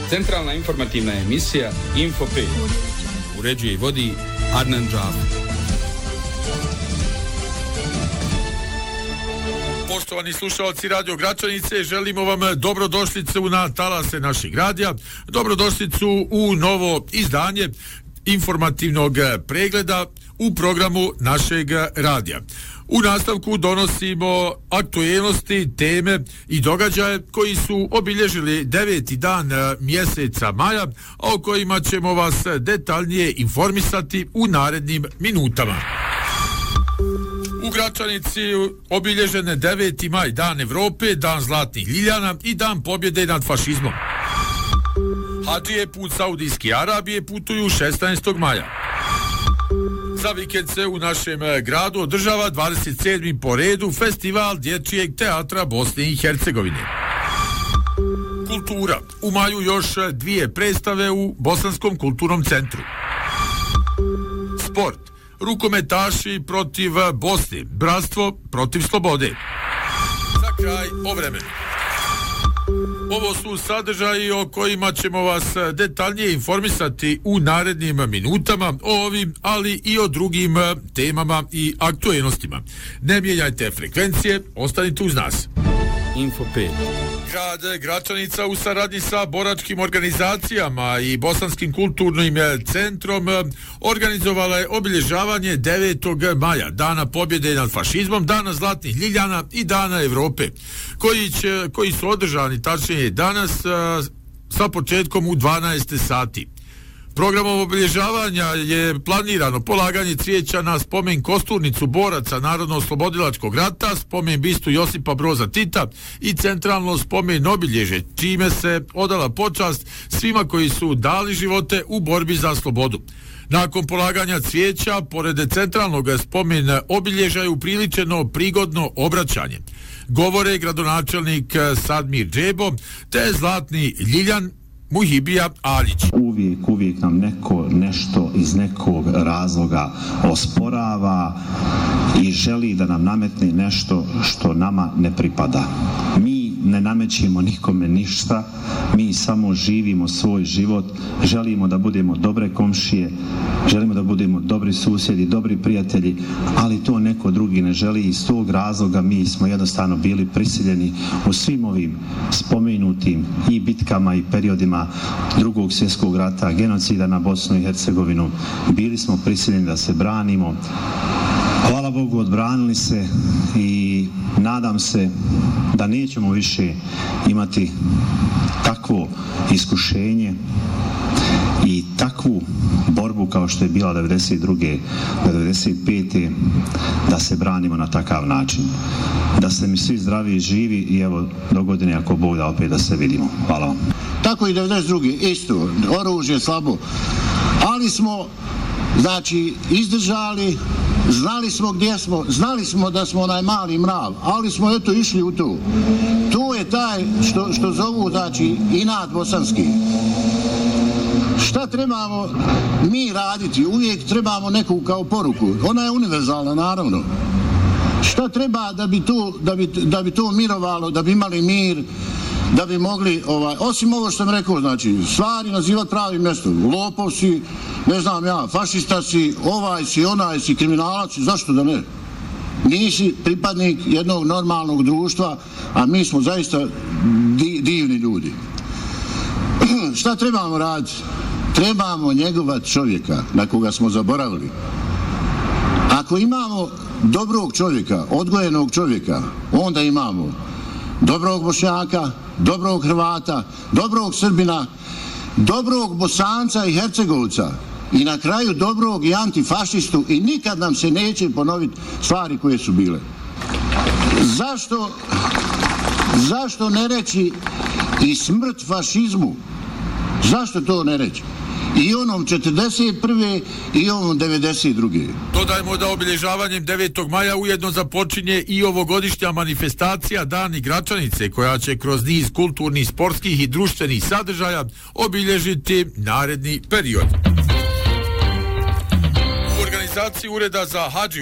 Centralna informativna emisija Info 5. Uređuje i vodi Adnan Džafer. Poštovani slušalci Radio Gračanice, želimo vam dobrodošlicu na talase naših radija, dobrodošlicu u novo izdanje informativnog pregleda u programu našeg radija. U nastavku donosimo aktuelnosti, teme i događaje koji su obilježili 9. dan mjeseca maja, a o kojima ćemo vas detaljnije informisati u narednim minutama. U Gračanici obilježene 9. maj, dan Evrope, dan zlatnih ljiljana i dan pobjede nad fašizmom. Hadžije put Saudijske Arabije putuju 16. maja. Za vikend se u našem gradu održava 27. po redu festival dječjeg teatra Bosne i Hercegovine. Kultura. U maju još 2 predstave u Bosanskom kulturnom centru. Sport. Rukometaši protiv Bosne, bratstvo protiv slobode. Za kraj o vremenu. Ovo su sadržaji o kojima ćemo vas detaljnije informisati u narednim minutama, o ovim, ali i o drugim temama i aktuelnostima. Ne mijenjajte frekvencije, ostanite uz nas. Info 5. Grad Gračanica u saradnji sa boračkim organizacijama i Bosanskim kulturnim centrom organizovala je obilježavanje 9. maja, dana pobjede nad fašizmom, dana zlatnih ljiljana i dana Evrope, koji su održani tačnije danas sa početkom u 12 sati. Programom obilježavanja je planirano polaganje cvijeća na spomen kosturnicu boraca Narodno-oslobodilačkog rata, spomen bistu Josipa Broza Tita i centralno spomen obilježe, čime se odala počast svima koji su dali živote u borbi za slobodu. Nakon polaganja cvijeća, pored centralnog spomen obilježja je upriličeno prigodno obraćanje. Govore gradonačelnik Sadmir Džebo te zlatni ljiljan Muhibija Aljić. Uvijek nam neko nešto iz nekog razloga osporava i želi da nam nametne nešto što nama ne pripada. Mi ne namećemo nikome ništa, mi samo živimo svoj život, želimo da budemo dobre komšije, želimo da budemo dobri susjedi, dobri prijatelji, ali to neko drugi ne želi i iz tog razloga mi smo jednostavno bili prisiljeni u svim ovim spomenutim i bitkama i periodima Drugog svjetskog rata, genocida na Bosnu i Hercegovinu, bili smo prisiljeni da se branimo. Hvala Bogu, odbranili se i nadam se da nećemo više imati takvo iskušenje i takvu borbu kao što je bila 92. do 95. da se branimo na takav način. Da ste mi svi zdravi i živi i evo do godine ako Bog da opet da se vidimo. Hvala vam. Tako i 92. isto, oružje slabo, ali smo znači izdržali, znali smo gdje smo, znali smo da smo onaj mali mrav, ali smo eto išli u to. To je taj što zovu znači inat bosanski. Šta trebamo mi raditi? Uvijek trebamo neku kao poruku. Ona je univerzalna, naravno. Šta treba da bi to mirovalo, da bi imali mir, da bi mogli, osim ovo što sam rekao, znači, stvari nazivati pravim mjestom. Lopov si, ne znam ja, fašista si, ovaj si, onaj si, kriminalac si, zašto da ne? Nisi pripadnik jednog normalnog društva, a mi smo zaista divni ljudi. Šta trebamo raditi? Trebamo njegovat čovjeka na koga smo zaboravili. Ako imamo dobrog čovjeka, odgojenog čovjeka, onda imamo dobrog Bošnjaka, dobrog Hrvata, dobrog Srbina, dobrog Bosanca i Hercegovca i na kraju dobrog i antifašistu i nikad nam se neće ponoviti stvari koje su bile. Zašto ne reći i smrt fašizmu? Zašto to ne reći? I onom 41. i onom 92. Dodajmo da obilježavanjem 9. maja ujedno započinje i ovogodišnja manifestacija Dani Gračanice, koja će kroz niz kulturnih, sportskih i društvenih sadržaja obilježiti naredni period. U organizaciji Ureda za hadži